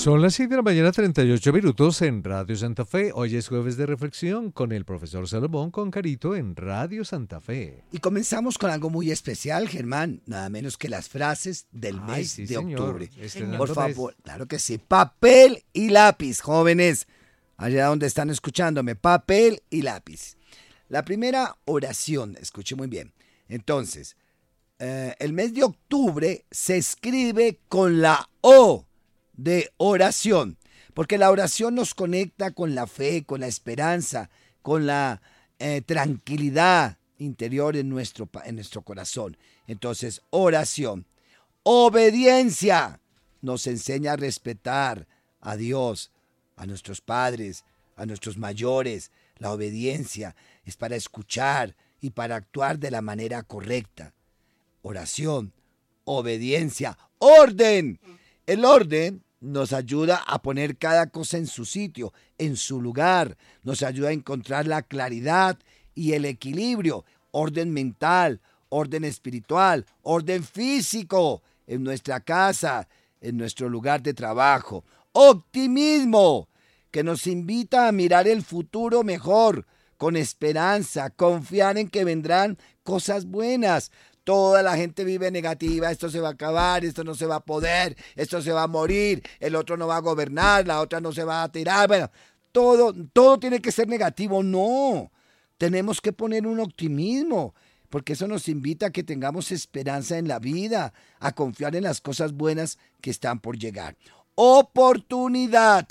Son las 6 de la mañana, 38 minutos en Radio Santa Fe. Hoy es jueves de reflexión con el profesor Salomón con Carito en Radio Santa Fe. Y comenzamos con algo muy especial, Germán, nada menos que las frases del mes Sí, de señor. octubre. Estrenando Por mes. favor, claro que sí, papel y lápiz, jóvenes, allá donde están escuchándome, papel y lápiz. La primera oración, escuche muy bien. Entonces, el mes de octubre se escribe con la O de oración, porque la oración nos conecta con la fe, con la esperanza, con la tranquilidad interior en nuestro corazón. Entonces, oración. Obediencia nos enseña a respetar a Dios, a nuestros padres, a nuestros mayores. La obediencia es para escuchar y para actuar de la manera correcta. Oración, obediencia, orden. El orden nos ayuda a poner cada cosa en su sitio, en su lugar. Nos ayuda a encontrar la claridad y el equilibrio. Orden mental, orden espiritual, orden físico en nuestra casa, en nuestro lugar de trabajo. Optimismo, que nos invita a mirar el futuro mejor, con esperanza, confiar en que vendrán cosas buenas. Toda la gente vive negativa, esto se va a acabar, esto no se va a poder, esto se va a morir, el otro no va a gobernar, la otra no se va a tirar. Bueno, todo tiene que ser negativo. No, tenemos que poner un optimismo, porque eso nos invita a que tengamos esperanza en la vida, a confiar en las cosas buenas que están por llegar. Oportunidad.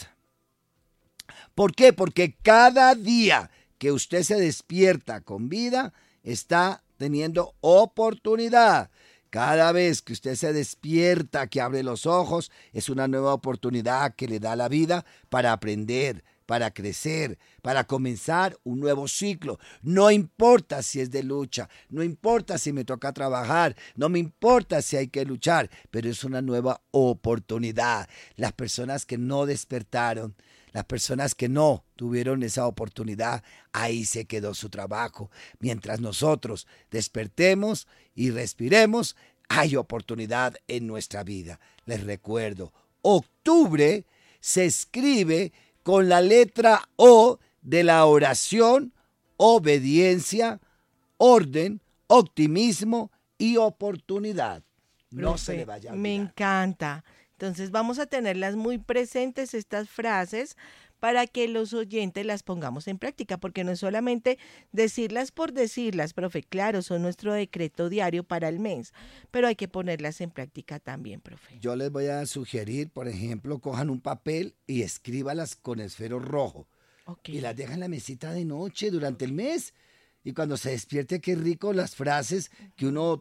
¿Por qué? Porque cada día que usted se despierta con vida, está teniendo oportunidad. Cada vez que usted se despierta, que abre los ojos, es una nueva oportunidad que le da la vida para aprender, para crecer, para comenzar un nuevo ciclo. No importa si es de lucha, no importa si me toca trabajar, no me importa si hay que luchar, pero es una nueva oportunidad. Las personas que no despertaron, las personas que no tuvieron esa oportunidad, ahí se quedó su trabajo. Mientras nosotros despertemos y respiremos, hay oportunidad en nuestra vida. Les recuerdo, octubre se escribe con la letra O de la oración, obediencia, orden, optimismo y oportunidad. No se le vaya a olvidar. Me encanta. Entonces vamos a tenerlas muy presentes estas frases para que los oyentes las pongamos en práctica, porque no es solamente decirlas por decirlas, profe, claro, son nuestro decreto diario para el mes, pero hay que ponerlas en práctica también, profe. Yo les voy a sugerir, por ejemplo, cojan un papel y escríbalas con esfero rojo. Okay. Y las dejan en la mesita de noche durante el mes. Y cuando se despierte, qué rico las frases que uno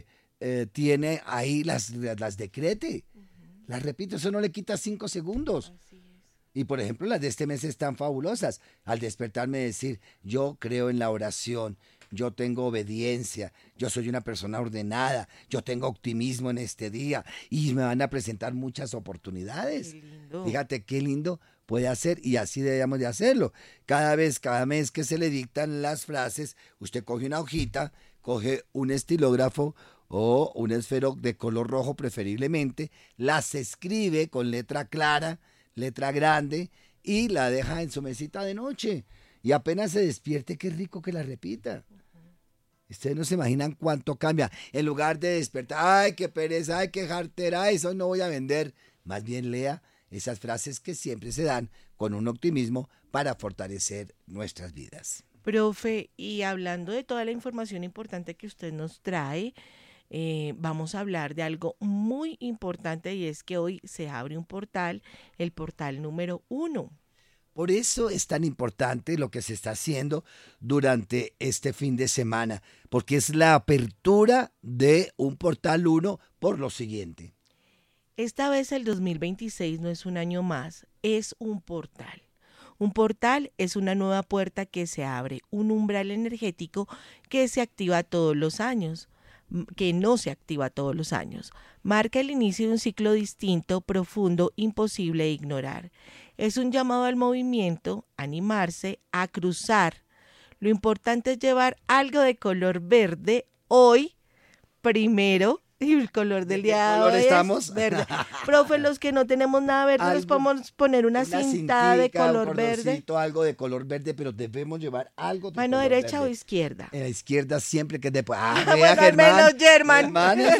tiene ahí, las decrete. Las repito, eso no le quita 5 segundos. Así es. Y por ejemplo, las de este mes están fabulosas. Al despertarme decir, yo creo en la oración, yo tengo obediencia, yo soy una persona ordenada, yo tengo optimismo en este día y me van a presentar muchas oportunidades. Qué lindo. Fíjate qué lindo puede hacer y así debemos de hacerlo. Cada mes que se le dictan las frases, usted coge una hojita, coge un estilógrafo o un esfero de color rojo preferiblemente, las escribe con letra clara, letra grande y la deja en su mesita de noche. Y apenas se despierte, qué rico que la repita. Ustedes no se imaginan cuánto cambia. En lugar de despertar, ay, qué pereza, ay, qué jartera, eso no voy a vender. Más bien lea esas frases que siempre se dan con un optimismo para fortalecer nuestras vidas. Profe, y hablando de toda la información importante que usted nos trae, vamos a hablar de algo muy importante y es que hoy se abre un portal, el portal número 1. Por eso es tan importante lo que se está haciendo durante este fin de semana, porque es la apertura de un portal 1 por lo siguiente. Esta vez el 2026 no es un año más, es un portal. Un portal es una nueva puerta que se abre, un umbral energético que se activa todos los años, que no se activa todos los años. Marca el inicio de un ciclo distinto, profundo, imposible de ignorar. Es un llamado al movimiento, animarse, a cruzar. Lo importante es llevar algo de color verde hoy, primero Y el color del ¿De qué día de color hoy estamos? es verde. Profe, los que no tenemos nada verde, les Algo, podemos poner una cinta de cintica, un color verde. cordoncito, algo de color verde, pero debemos llevar algo de ¿Mano color derecha verde. o izquierda? En la izquierda siempre que es después. Bueno, vea, al menos Germán. Germán es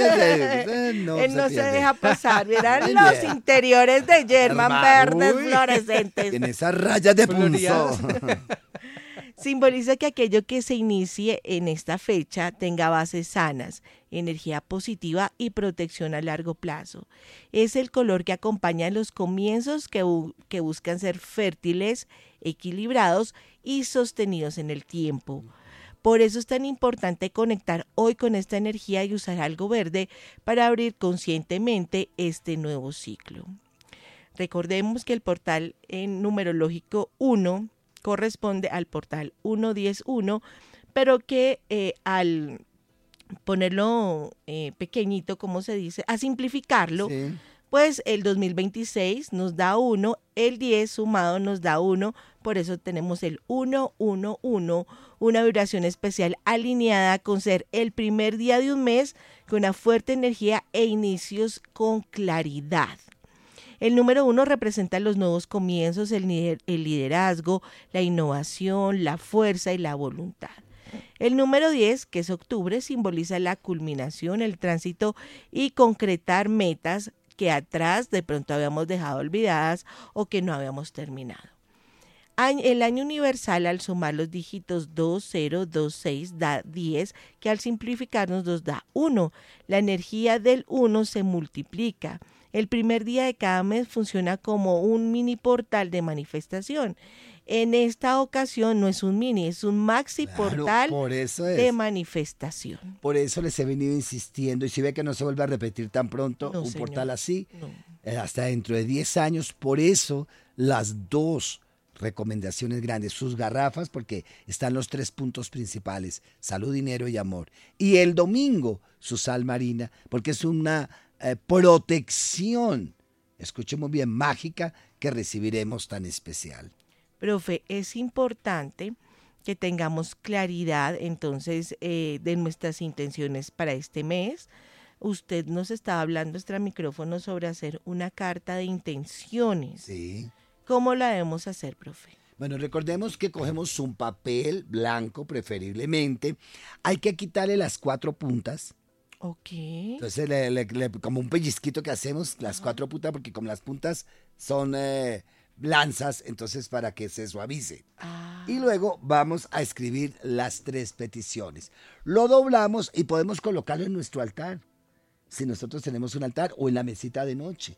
no Él no se pierde. deja pasar. Verán Muy los bien. interiores de Germán verdes Uy. fluorescentes. En esas rayas de punzo. Coloreadas. Simboliza que aquello que se inicie en esta fecha tenga bases sanas, energía positiva y protección a largo plazo. Es el color que acompaña los comienzos que buscan ser fértiles, equilibrados y sostenidos en el tiempo. Por eso es tan importante conectar hoy con esta energía y usar algo verde para abrir conscientemente este nuevo ciclo. Recordemos que el portal en numerológico 1 corresponde al portal 111, pero que al ponerlo pequeñito, como se dice, a simplificarlo, Sí. pues el 2026 nos da 1, el 10 sumado nos da 1, por eso tenemos el 111, una vibración especial alineada con ser el primer día de un mes con una fuerte energía e inicios con claridad. El número 1 representa los nuevos comienzos, el liderazgo, la innovación, la fuerza y la voluntad. El número 10, que es octubre, simboliza la culminación, el tránsito y concretar metas que atrás de pronto habíamos dejado olvidadas o que no habíamos terminado. El año universal, al sumar los dígitos 2, 0, 2, 6, da 10, que al simplificarnos nos da 1. La energía del 1 se multiplica. El primer día de cada mes funciona como un mini portal de manifestación. En esta ocasión no es un mini, es un maxi portal por eso es. de manifestación. Por eso les he venido insistiendo. Y si ve que no se vuelve a repetir tan pronto No, un señor. portal así, No. hasta dentro de 10 años. Por eso las dos recomendaciones grandes, sus garrafas, porque están los 3 puntos principales, salud, dinero y amor. Y el domingo, su sal marina, porque es una protección, escuchemos bien, mágica, que recibiremos tan especial. Profe, es importante que tengamos claridad entonces de nuestras intenciones para este mes. Usted nos estaba hablando extra micrófono sobre hacer una carta de intenciones. Sí. ¿Cómo la debemos hacer, profe? Bueno, recordemos que cogemos un papel blanco preferiblemente. Hay que quitarle las 4 puntas. Ok. Entonces, como un pellizquito que hacemos, las 4 puntas, porque como las puntas son lanzas, entonces para que se suavice. Ah, Y luego vamos a escribir las 3 peticiones. Lo doblamos y podemos colocarlo en nuestro altar, si nosotros tenemos un altar, o en la mesita de noche.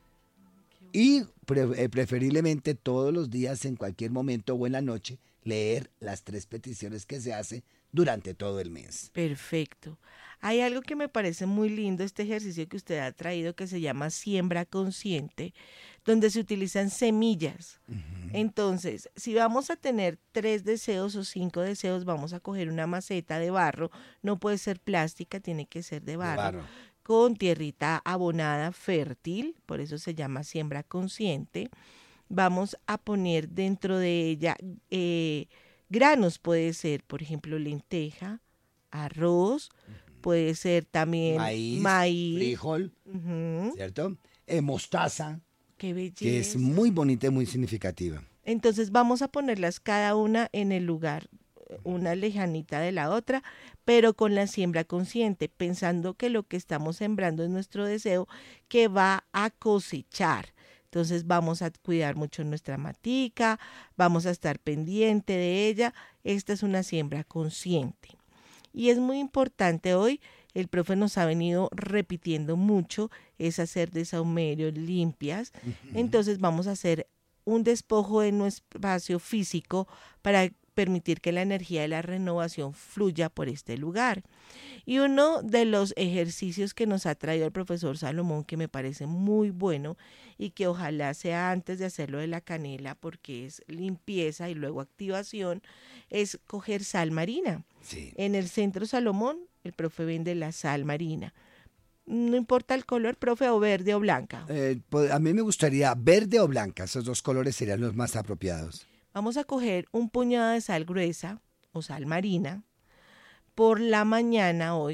Y preferiblemente todos los días, en cualquier momento o en la noche, leer las 3 peticiones que se hacen durante todo el mes. perfecto. Hay algo que me parece muy lindo, este ejercicio que usted ha traído, que se llama siembra consciente, donde se utilizan semillas. Entonces, si vamos a tener 3 deseos o 5 deseos, vamos a coger una maceta de barro, no puede ser plástica, tiene que ser de barro, con tierrita abonada fértil, por eso se llama siembra consciente. Vamos a poner dentro de ella granos, puede ser, por ejemplo, lenteja, arroz, puede ser también maíz, frijol, ujú, ¿cierto? Mostaza, qué belleza. que es muy bonita y muy significativa. Entonces vamos a ponerlas cada una en el lugar, una lejanita de la otra, pero con la siembra consciente, pensando que lo que estamos sembrando es nuestro deseo que va a cosechar. Entonces vamos a cuidar mucho nuestra matica, vamos a estar pendiente de ella. Esta es una siembra consciente. Y es muy importante hoy, el profe nos ha venido repitiendo mucho, es hacer desahumerios limpias. Entonces vamos a hacer un despojo de nuestro espacio físico para permitir que la energía de la renovación fluya por este lugar. Y uno de los ejercicios que nos ha traído el profesor Salomón, que me parece muy bueno y que ojalá sea antes de hacerlo de la canela, porque es limpieza y luego activación, es coger sal marina. Sí. En el centro Salomón, el profe vende la sal marina. No importa el color, profe, o verde o blanca. Pues, a mí me gustaría verde o blanca, esos 2 colores serían los más apropiados. Vamos a coger un puñado de sal gruesa o sal marina. Por la mañana hoy,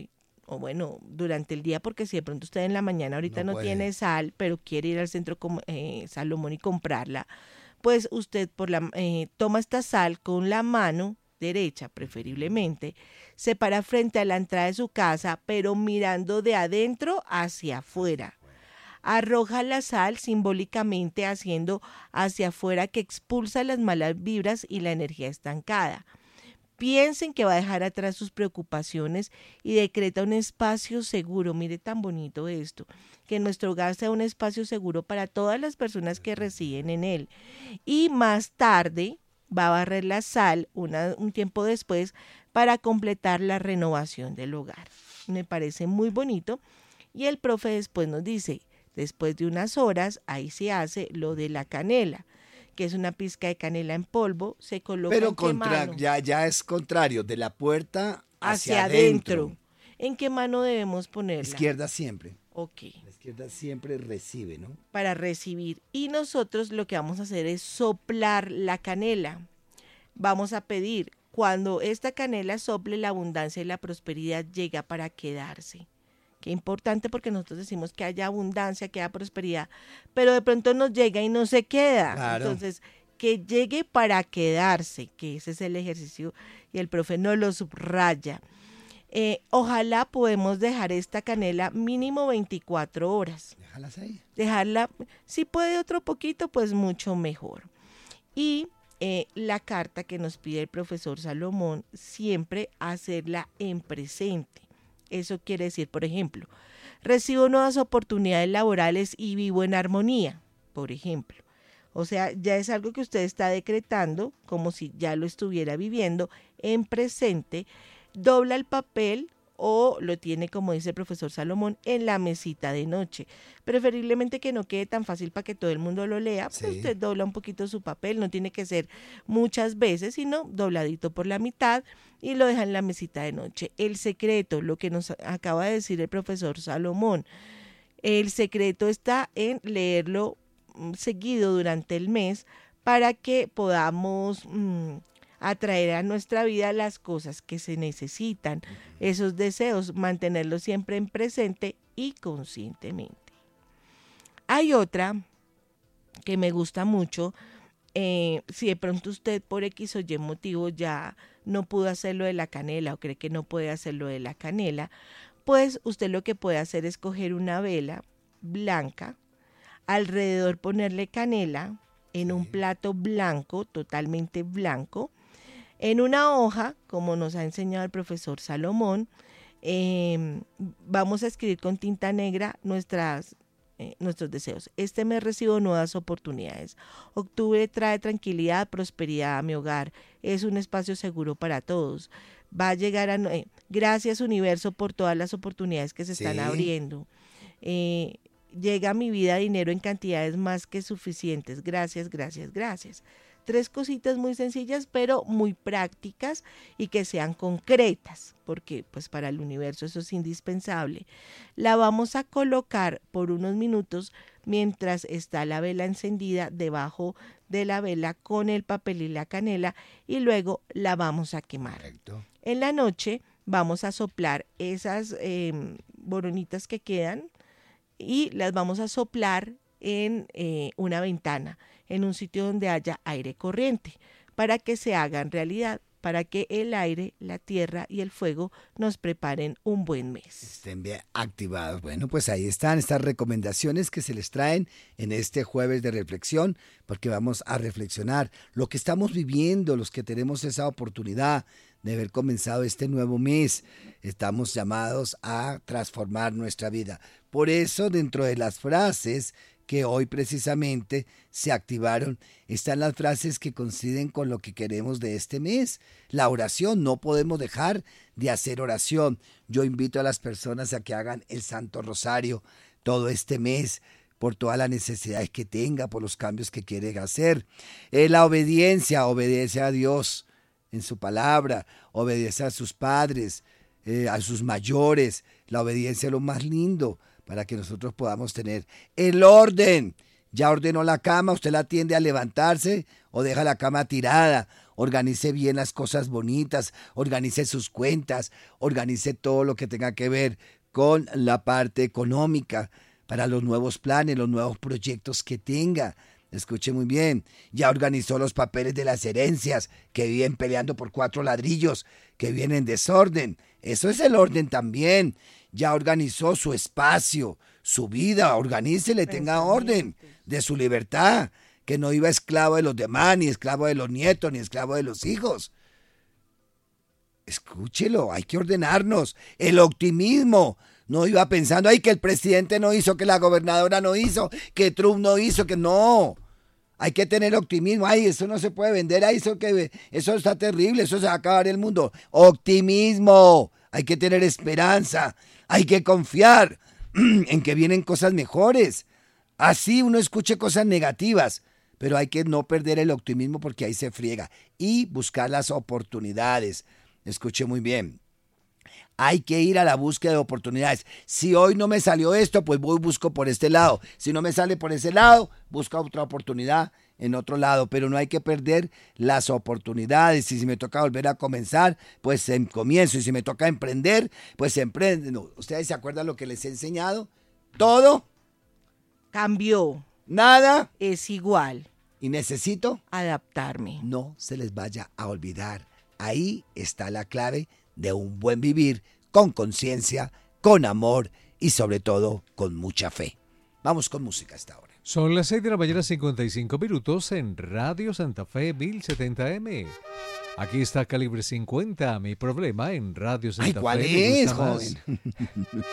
o bueno, durante el día, porque si de pronto usted en la mañana ahorita No no puede. tiene sal, pero quiere ir al centro Salomón y comprarla, pues usted toma esta sal con la mano derecha preferiblemente, se para frente a la entrada de su casa, pero mirando de adentro hacia afuera. Arroja la sal simbólicamente haciendo hacia afuera que expulsa las malas vibras y la energía estancada. Piensen que va a dejar atrás sus preocupaciones y decreta un espacio seguro. Mire tan bonito esto, que nuestro hogar sea un espacio seguro para todas las personas que residen en él. Y más tarde va a barrer la sal un tiempo después para completar la renovación del hogar. Me parece muy bonito. Y el profe después nos dice, después de unas horas, ahí se hace lo de la canela, que es una pizca de canela en polvo, se coloca Pero en qué mano, ya es contrario, de la puerta hacia hacia adentro. adentro. ¿En qué mano debemos ponerla? Izquierda siempre. Ok, La izquierda siempre recibe, ¿no? para recibir. Y nosotros lo que vamos a hacer es soplar la canela. Vamos a pedir, cuando esta canela sople, la abundancia y la prosperidad llega para quedarse. Qué importante, porque nosotros decimos que haya abundancia, que haya prosperidad, pero de pronto nos llega y no se queda. Claro. Entonces, que llegue para quedarse, que ese es el ejercicio y el profe nos lo subraya. Ojalá podemos dejar esta canela mínimo 24 horas. Déjalas ahí. Dejarla, si puede otro poquito, pues mucho mejor. Y la carta que nos pide el profesor Salomón, siempre hacerla en presente. Eso quiere decir, por ejemplo, recibo nuevas oportunidades laborales y vivo en armonía, por ejemplo. O sea, ya es algo que usted está decretando como si ya lo estuviera viviendo en presente. Dobla el papel o lo tiene, como dice el profesor Salomón, en la mesita de noche. Preferiblemente que no quede tan fácil para que todo el mundo lo lea. Sí. Pues usted dobla un poquito su papel, no tiene que ser muchas veces, sino dobladito por la mitad y lo deja en la mesita de noche. El secreto, lo que nos acaba de decir el profesor Salomón, el secreto está en leerlo seguido durante el mes para que podamos atraer a nuestra vida las cosas que se necesitan, esos deseos, mantenerlos siempre en presente y conscientemente. Hay otra que me gusta mucho. Si de pronto usted por X o Y motivo ya no pudo hacer lo de la canela o cree que no puede hacer lo de la canela, pues usted lo que puede hacer es coger una vela blanca, alrededor ponerle canela en un plato blanco, totalmente blanco, en una hoja, como nos ha enseñado el profesor Salomón. Vamos a escribir con tinta negra nuestros deseos. Este mes recibo nuevas oportunidades. Octubre trae tranquilidad, prosperidad a mi hogar. Es un espacio seguro para todos. Va a llegar a... gracias, universo, por todas las oportunidades que se están abriendo. Llega a mi vida dinero en cantidades más que suficientes. Gracias, gracias, gracias. 3 cositas muy sencillas, pero muy prácticas y que sean concretas, porque pues para el universo eso es indispensable. La vamos a colocar por unos minutos mientras está la vela encendida debajo de la vela con el papel y la canela, y luego la vamos a quemar. Correcto. En la noche vamos a soplar esas boronitas que quedan y las vamos a soplar en una ventana, en un sitio donde haya aire corriente, para que se hagan realidad, para que el aire, la tierra y el fuego nos preparen un buen mes. Estén bien activados. Bueno, pues ahí están estas recomendaciones que se les traen en este jueves de reflexión, porque vamos a reflexionar lo que estamos viviendo, los que tenemos esa oportunidad de haber comenzado este nuevo mes. Estamos llamados a transformar nuestra vida. Por eso, dentro de las frases que hoy precisamente se activaron, están las frases que coinciden con lo que queremos de este mes. La oración, no podemos dejar de hacer oración. Yo invito a las personas a que hagan el Santo Rosario todo este mes, por todas las necesidades que tenga, por los cambios que quiere hacer. La obediencia, obedece a Dios en su palabra, obedece a sus padres, a sus mayores. La obediencia es lo más lindo para que nosotros podamos tener el orden. Ya ordenó la cama, usted la tiende a levantarse o deja la cama tirada, organice bien las cosas bonitas, organice sus cuentas, organice todo lo que tenga que ver con la parte económica para los nuevos planes, los nuevos proyectos que tenga. Escuche muy bien, ya organizó los papeles de las herencias que viven peleando por 4 ladrillos, que vienen en desorden. Eso es el orden también. Ya organizó su espacio, su vida, organícele, tenga orden de su libertad, que no iba esclavo de los demás, ni esclavo de los nietos, ni esclavo de los hijos. Escúchelo, hay que ordenarnos. El optimismo. No iba pensando, ay, que el presidente no hizo, que la gobernadora no hizo, que Trump no hizo, que no. Hay que tener optimismo. Ay, eso no se puede vender, ay, eso está terrible, eso se va a acabar el mundo. Optimismo. Hay que tener esperanza. Hay que confiar en que vienen cosas mejores. Así uno escuche cosas negativas, pero hay que no perder el optimismo porque ahí se friega. Y buscar las oportunidades. Escuche muy bien. Hay que ir a la búsqueda de oportunidades. Si hoy no me salió esto, pues voy y busco por este lado. Si no me sale por ese lado, busca otra oportunidad en otro lado. Pero no hay que perder las oportunidades. Y si me toca volver a comenzar, pues comienzo. Y si me toca emprender, pues emprende. No, ¿ustedes se acuerdan lo que les he enseñado? Todo. Cambió. Nada. Es igual. Y necesito adaptarme. No se les vaya a olvidar. Ahí está la clave de un buen vivir con conciencia, con amor y sobre todo con mucha fe. Vamos con música hasta ahora. Son las 6 de la mañana, 55 minutos en Radio Santa Fe 1070M. Aquí está Calibre 50, mi problema en Radio Santa Fe. ¿Cuál es, joven?